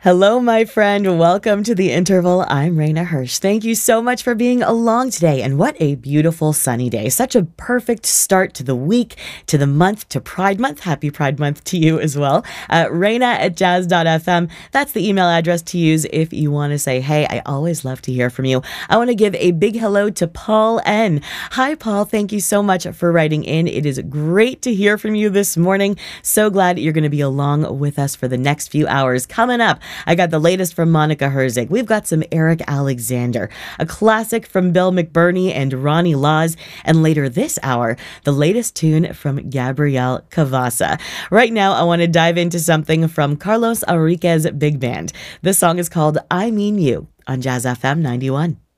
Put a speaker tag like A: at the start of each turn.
A: Hello, my friend. Welcome to the interval. I'm Raina Hirsch. Thank you so much for being along today. And what a beautiful sunny day. Such a perfect start to the week, to the month, to Pride Month. Happy Pride Month to you as well. Raina@jazz.fm. That's the email address to use if you want to say, hey, I always love to hear from you. I want to give a big hello to Paul N. Hi, Paul. Thank you so much for writing in. It is great to hear from you this morning. So glad you're going to be along with us for the next few hours. Coming up, I got the latest from Monica Herzig. We've got some Eric Alexander, a classic from Bill McBurney and Ronnie Laws, and later this hour, the latest tune from Gabriel Cavassa. Right now, I want to dive into something from Carlos Enriquez Big Band. This song is called I Mean You on Jazz FM 91.